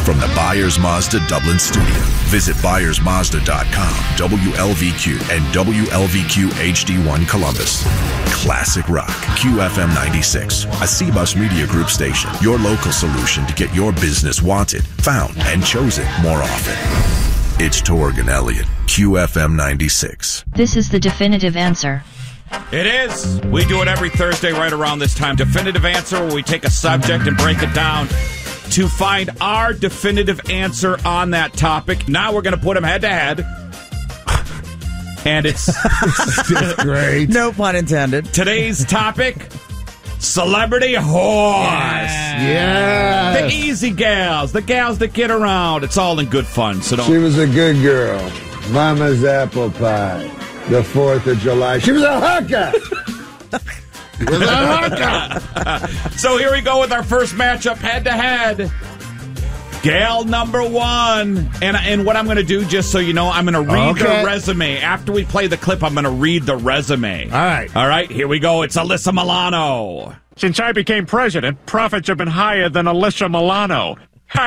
From the Byers Mazda Dublin studio, visit ByersMazda.com, WLVQ, and WLVQ HD1 Columbus. Classic Rock, QFM 96, a CBus Media Group station. Your local solution to get your business wanted, found, and chosen more often. It's Torg and Elliott, QFM 96. This is the definitive answer. It is. We do it every Thursday right around this time. Definitive answer, where we take a subject and break it down to find our definitive answer on that topic. Now we're going to put them head to head. And it's great. No pun intended. Today's topic, celebrity whores. Yeah. The easy gals, the gals that get around. It's all in good fun. So don't. She was a good girl. Mama's apple pie. The 4th of July. She was a hooker. She was a hooker. So here we go with our first matchup, head-to-head. Gal number one. And what I'm going to do, just so you know, I'm going to read the resume. After we play the clip, I'm going to read the resume. All right, here we go. It's Alyssa Milano. Since I became president, profits have been higher than Alyssa Milano.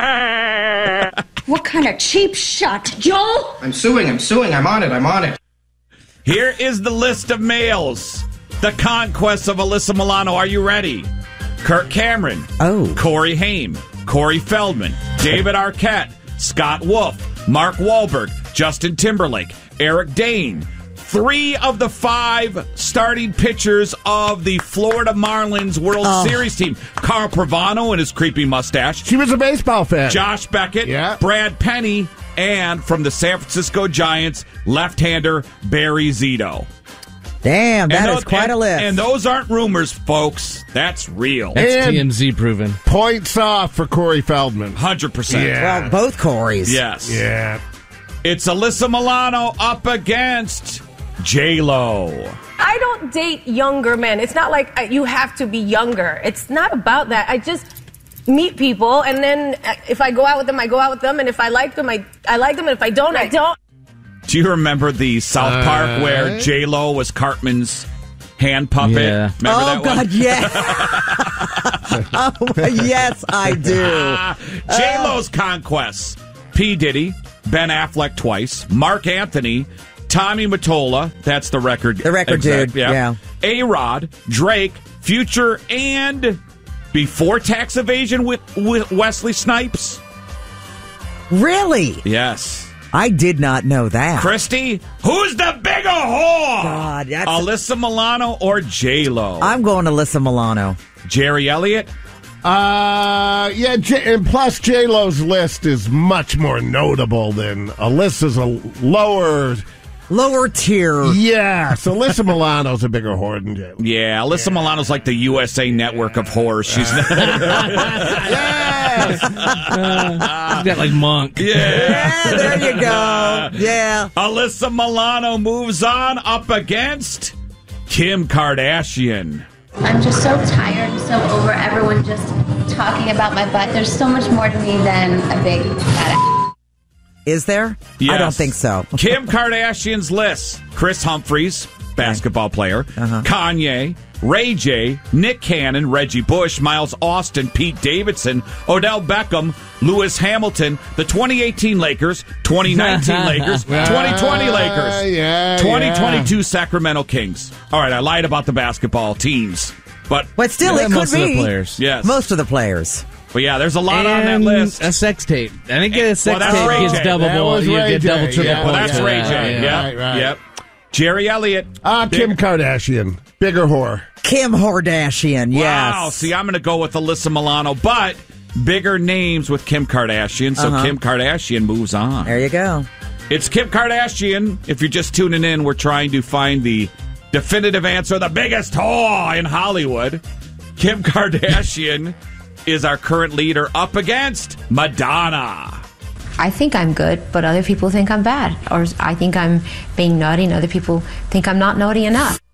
What kind of cheap shot, Joel? I'm suing. I'm on it. Here is the list of males. The conquest of Alyssa Milano. Are you ready? Kirk Cameron. Oh. Corey Haim. Corey Feldman. David Arquette. Scott Wolf. Mark Wahlberg. Justin Timberlake. Eric Dane. 3 of the 5 starting pitchers of the Florida Marlins World Series team. Carl Pravano and his creepy mustache. She was a baseball fan. Josh Beckett. Brad Penny. And from the San Francisco Giants, left-hander Barry Zito. Damn, that is quite a list. And those aren't rumors, folks. That's real. That's TMZ proven. Points off for Corey Feldman. 100%. Yeah. Well, both Corys. Yes. Yeah. It's Alyssa Milano up against J-Lo. I don't date younger men. It's not like you have to be younger. It's not about that. I just meet people, and then if I go out with them, I go out with them, and if I like them, I like them, and if I don't, I don't. Do you remember the South Park where J-Lo was Cartman's hand puppet? Yeah. Remember that God, one? yes. Yes, I do. J-Lo's conquests. P. Diddy, Ben Affleck twice, Mark Anthony, Tommy Mottola, that's the record. The record dude, yeah. A-Rod, Drake, Future, and before tax evasion with Wesley Snipes. Really? Yes. I did not know that. Christy, who's the bigger whore? God, that's... Alyssa Milano or J-Lo? I'm going to Alyssa Milano. Jerry Elliott? And plus J-Lo's list is much more notable than Alyssa's a lower tier. Yeah, so Alyssa Milano's a bigger whore than J-Lo. Yeah, Alyssa Milano's like the USA Network of whores. She's She's got like Monk. Yeah, there you go. Yeah. Alyssa Milano moves on up against Kim Kardashian. I'm just so tired and so over everyone just talking about my butt. There's so much more to me than a big fat ass. Is there? Yes. I don't think so. Kim Kardashian's list. Chris Humphries, basketball player. Kanye, Ray J, Nick Cannon, Reggie Bush, Miles Austin, Pete Davidson, Odell Beckham, Lewis Hamilton, the 2018 Lakers, 2019 Lakers, 2020 Lakers, 2022 Sacramento Kings. All right, I lied about the basketball teams. But still, it could most be. Of the players. Yes. Most of the players. But yeah, there's a lot on that list. A sex tape. I think a sex that's tape Ray gets J. double. You get double, triple. Yeah. Well, that's Ray J. Yeah. Yep. Yep. Jerry Elliott. Kim Kardashian. Bigger whore. Kim Kardashian, yes. Wow. See, I'm going to go with Alyssa Milano, but bigger names with Kim Kardashian, so Kim Kardashian moves on. There you go. It's Kim Kardashian. If you're just tuning in, we're trying to find the definitive answer, the biggest whore in Hollywood. Kim Kardashian is our current leader up against Madonna. I think I'm good, but other people think I'm bad. Or I think I'm being naughty and other people think I'm not naughty enough.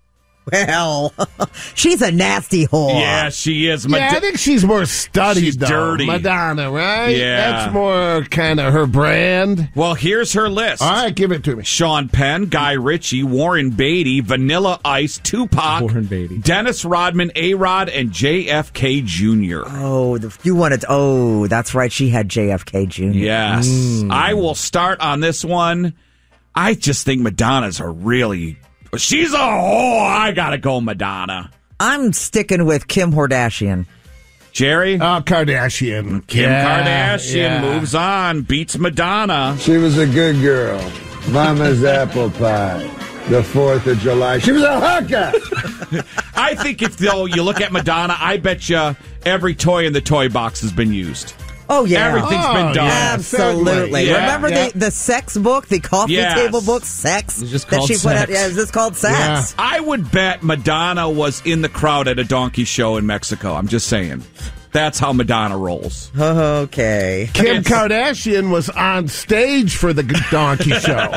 Well, she's a nasty whore. Yeah, she is. I think she's more studied, She's though. dirty. Madonna, right? Yeah. That's more kind of her brand. Well, here's her list. All right, give it to me. Sean Penn, Guy Ritchie, Warren Beatty, Vanilla Ice, Tupac, Warren Beatty, Dennis Rodman, A-Rod, and JFK Jr. Oh, you wanted. Oh, that's right. She had JFK Jr. Yes. I will start on this one. I just think Madonna's a really... She's a whore. I gotta go Madonna. I'm sticking with Kim Kardashian. Jerry? Kardashian. Kim Kardashian moves on, beats Madonna. She was a good girl. Mama's apple pie. The 4th of July. She was a hooker. I think if, though, you look at Madonna, I bet you every toy in the toy box has been used. Oh, yeah. Everything's been done. Absolutely. Yeah. Remember the sex book, the coffee table book, Sex? It's just that called she put out. Sex. Yeah, is this called Sex? Yeah. I would bet Madonna was in the crowd at a donkey show in Mexico. I'm just saying. That's how Madonna rolls. Okay. Kim Kardashian was on stage for the donkey show.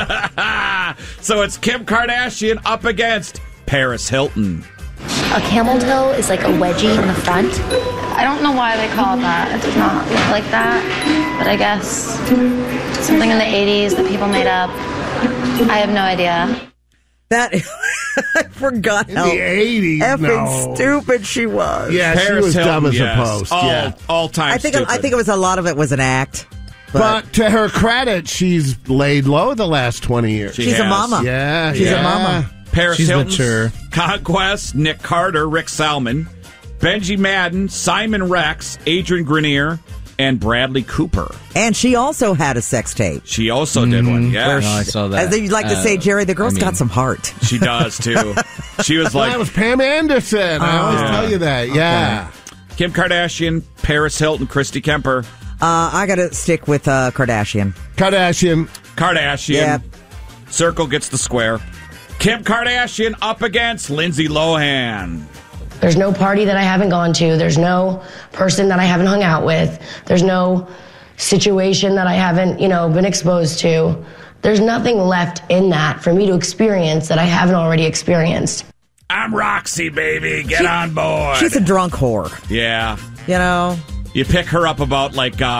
So it's Kim Kardashian up against Paris Hilton. A camel toe is like a wedgie in the front. I don't know why they call it that. It does not look like that. But I guess something in the 80s that people made up. I have no idea. That I forgot In how the 80s, effing stupid she was. Yeah, Paris she was Hilton, dumb as yes. a post. All time I think stupid. it was a lot of it was an act. But to her credit, she's laid low the last 20 years. She She's a has. mama. Yeah, She's a mama. Paris She's Hilton's mature. Conquest, Nick Carter, Rick Salmon, Benji Madden, Simon Rex, Adrian Grenier, and Bradley Cooper. And she also had a sex tape. She also did one, yeah. I saw that. As you'd like to say, Jerry, the girl's got some heart. She does, too. She was Well, like... that was Pam Anderson. I always tell you that. Yeah. Kim Kardashian, Paris Hilton, Christy Kemper. I got to stick with Kardashian. Kardashian. Yep. Circle gets the square. Kim Kardashian up against Lindsay Lohan. There's no party that I haven't gone to. There's no person that I haven't hung out with. There's no situation that I haven't, been exposed to. There's nothing left in that for me to experience that I haven't already experienced. I'm Roxy, baby. Get on board. She's a drunk whore. Yeah. You pick her up about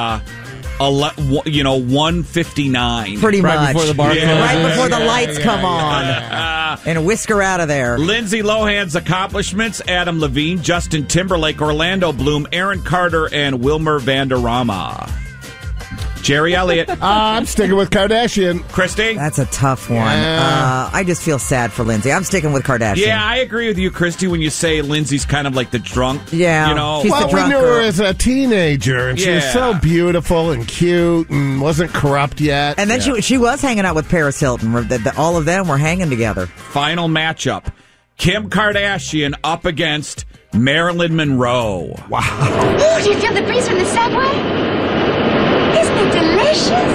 1:59. Pretty Right much. before the bar Right closes. before the lights come on. And whisk her out of there. Lindsay Lohan's accomplishments: Adam Levine, Justin Timberlake, Orlando Bloom, Aaron Carter, and Wilmer Vanderrama. Jerry Elliott. I'm sticking with Kardashian. Christy? That's a tough one. Yeah. I just feel sad for Lindsay. I'm sticking with Kardashian. Yeah, I agree with you, Christy, when you say Lindsay's kind of like the drunk. Yeah. She's Well, the we drunk knew her girl. as a teenager, and she was Yeah. so beautiful and cute and wasn't corrupt yet. And then she was hanging out with Paris Hilton. All of them were hanging together. Final matchup: Kim Kardashian up against Marilyn Monroe. Wow. Oh, do you feel the breeze from the subway? Isn't it delicious?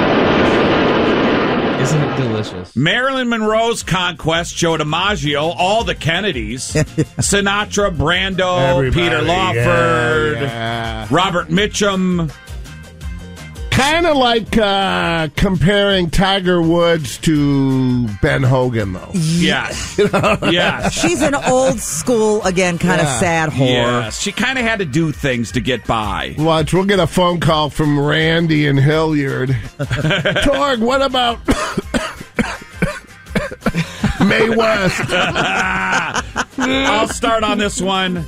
Isn't it delicious? Marilyn Monroe's conquest: Joe DiMaggio, all the Kennedys, Sinatra, Brando, Everybody, Peter Lawford, yeah. Robert Mitchum. Kind of like comparing Tiger Woods to Ben Hogan, though. Yes. Yes. She's an old school, again, kind of sad whore. Yes. She kind of had to do things to get by. Watch, we'll get a phone call from Randy and Hilliard. Torg, what about Mae West? I'll start on this one.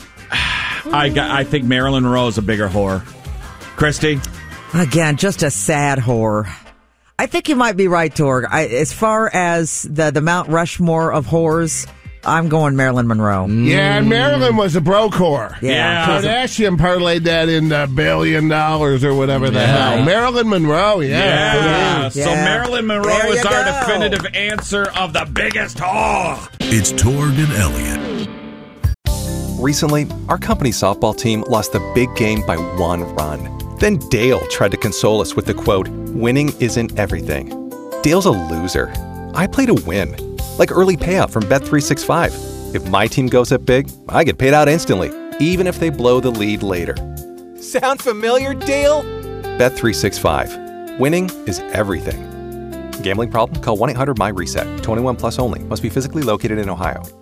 I think Marilyn Monroe is a bigger whore. Christy? Again, just a sad whore. I think you might be right, Torg. As far as the Mount Rushmore of whores, I'm going Marilyn Monroe. Yeah, and Marilyn was a broke whore. Yeah. Kardashian parlayed that into $1 billion or whatever the hell. Marilyn Monroe, Yeah. So Marilyn Monroe There is you our go. definitive answer of the biggest whore. It's Torg and Elliott. Recently, our company softball team lost the big game by 1 run. Then Dale tried to console us with the quote, "Winning isn't everything." Dale's a loser. I play to win. Like early payout from Bet365. If my team goes up big, I get paid out instantly, even if they blow the lead later. Sound familiar, Dale? Bet365. Winning is everything. Gambling problem? Call 1-800-MY-RESET. 21 plus only. Must be physically located in Ohio.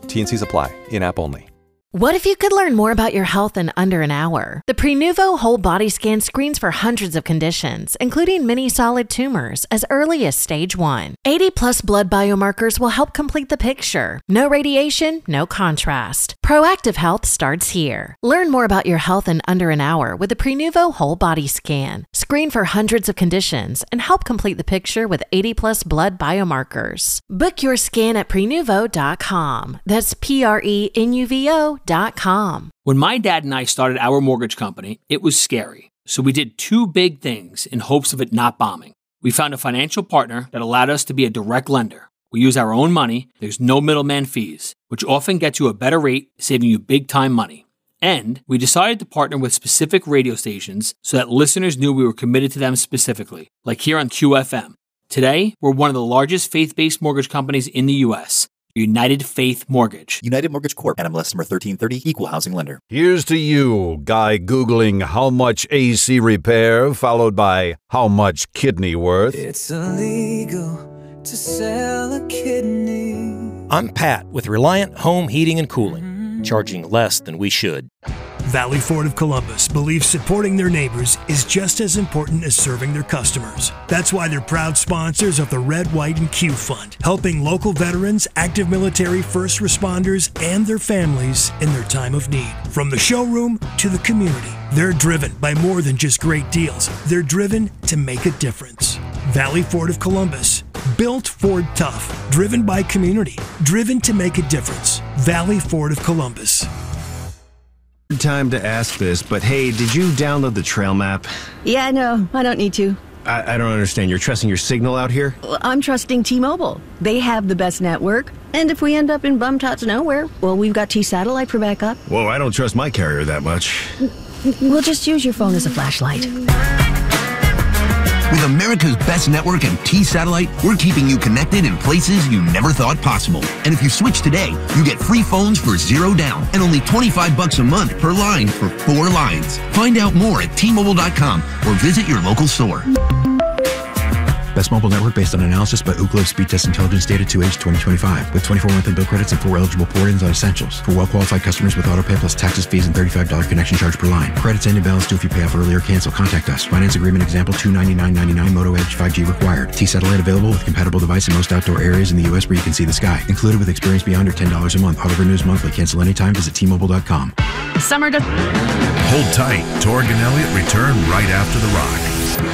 T&Cs apply. In-app only. What if you could learn more about your health in under an hour? The Prenuvo Whole Body Scan screens for hundreds of conditions, including many solid tumors, as early as stage 1. 80-plus blood biomarkers will help complete the picture. No radiation, no contrast. Proactive health starts here. Learn more about your health in under an hour with the Prenuvo Whole Body Scan. Screen for hundreds of conditions and help complete the picture with 80-plus blood biomarkers. Book your scan at Prenuvo.com. That's Prenuvo.com. When my dad and I started our mortgage company, it was scary. So we did 2 big things in hopes of it not bombing. We found a financial partner that allowed us to be a direct lender. We use our own money, there's no middleman fees, which often gets you a better rate, saving you big time money. And we decided to partner with specific radio stations so that listeners knew we were committed to them specifically, like here on QFM. Today, we're one of the largest faith-based mortgage companies in the U.S., United Faith Mortgage. United Mortgage Corp. NMLS number 1330. Equal housing lender. Here's to you, guy Googling how much AC repair, followed by how much kidney worth. It's illegal to sell a kidney. I'm Pat with Reliant Home Heating and Cooling, charging less than we should. Valley Ford of Columbus believes supporting their neighbors is just as important as serving their customers. That's why they're proud sponsors of the Red, White, and Q Fund, helping local veterans, active military, first responders, and their families in their time of need. From the showroom to the community, they're driven by more than just great deals. They're driven to make a difference. Valley Ford of Columbus, built Ford tough, driven by community, driven to make a difference. Valley Ford of Columbus. Time to ask this, but hey, did you download the trail map? Yeah, no, I don't need to. I don't understand. You're trusting your signal out here? Well, I'm trusting T-Mobile. They have the best network. And if we end up in bum-tots nowhere, well, we've got T-Satellite for backup. Whoa, I don't trust my carrier that much. We'll just use your phone as a flashlight. With America's best network and T-Satellite, we're keeping you connected in places you never thought possible. And if you switch today, you get free phones for $0 down and only $25 a month per line for 4 lines. Find out more at T-Mobile.com or visit your local store. Best mobile network based on analysis by Ookla Speed Test Intelligence data to age 2025 with 24 monthly bill credits and 4 eligible port-ins on essentials. For well-qualified customers with autopay plus taxes, fees, and $35 connection charge per line. Credits end in balance due if you pay off early or cancel. Contact us. Finance agreement example $299.99 Moto Edge 5G required. T-Satellite available with compatible device in most outdoor areas in the U.S. where you can see the sky. Included with experience beyond or $10 a month. Auto renews monthly. Cancel anytime. Visit T-Mobile.com. Summer. Hold tight. Torg and Elliott return right after the rock.